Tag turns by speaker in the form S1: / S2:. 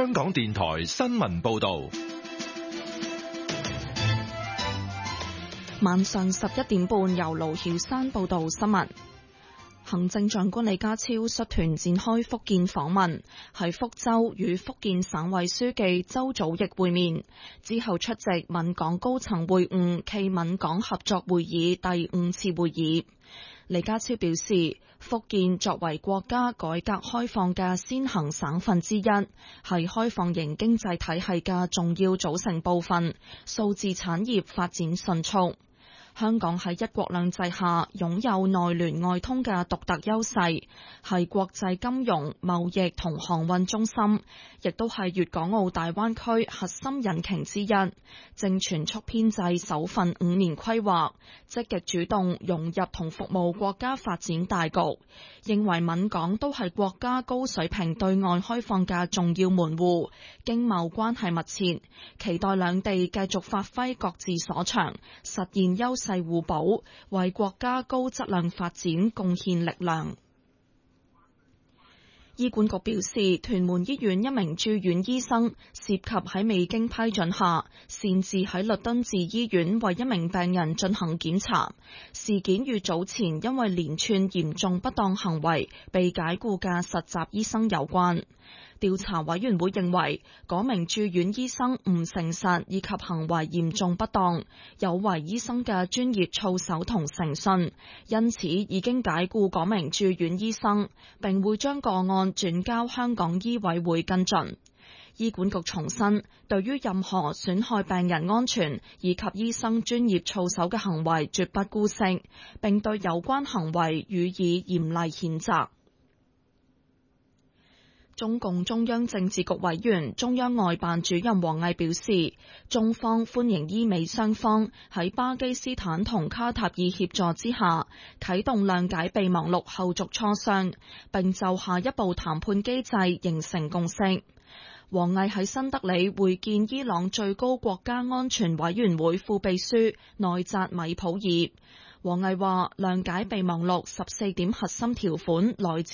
S1: 香港電台新聞報道。
S2: 晚上11點半，由盧曉山報道新聞。行政長官李家超率團展開福建訪問，喺福州與福建省委書記周祖逸會面，之後出席閩港高層會晤暨閩港合作會議第5次會議。李家超表示，福建作為國家改革開放嘅先行省份之一，係開放型經濟體系嘅重要組成部分，數字產業發展迅速。香港喺一國兩制下擁有內聯外通嘅獨特優勢，係國際金融、貿易同航運中心，亦都係粵港澳大灣區核心引擎之一。正全速編製首份5年規劃，積極主動融入同服務國家發展大局，認為閩港都係國家高水平對外開放嘅重要門戶，經貿關係密切，期待兩地繼續發揮各自所長，實現優勢互補，為國家高質量發展貢獻力量。醫管局表示，屯門醫院一名住院醫生涉及喺未經批准下，擅自喺律敦治醫院為一名病人進行檢查。事件與早前因為連串嚴重不當行為被解僱嘅實習醫生有關。調查委員會認為，嗰名住院醫生唔誠實以及行為嚴重不當，有違醫生嘅專業操守同誠信，因此已經解僱嗰名住院醫生，並會將個案轉交香港醫委會跟進。醫管局重申，對於任何損害病人安全以及醫生專業操守嘅行為絕不姑息，並對有關行為予以嚴厲譴責。中共中央政治局委員、中央外辦主任王毅表示，中方歡迎伊美雙方喺巴基斯坦同卡塔爾協助之下，啟動諒解備忘錄後續磋商，並就下一步談判機制形成共識。王毅喺新德里會見伊朗最高國家安全委員會副秘書內扎米普爾。王毅話，諒解備忘錄14點核心條款來自